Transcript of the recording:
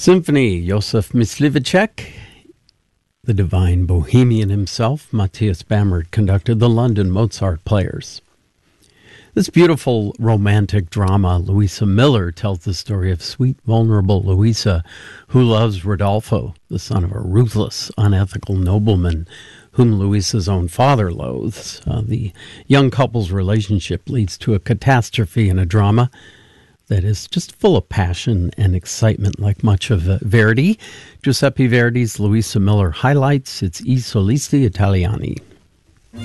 Symphony, Josef Myslivacek, the divine bohemian himself, Matthias Bamert, conducted the London Mozart Players. This beautiful romantic drama, Louisa Miller, tells the story of sweet, vulnerable Louisa, who loves Rodolfo, the son of a ruthless, unethical nobleman whom Louisa's own father loathes. The young couple's relationship leads to a catastrophe in a drama that is just full of passion and excitement, like much of Verdi. Giuseppe Verdi's Louisa Miller highlights its I Solisti Italiani.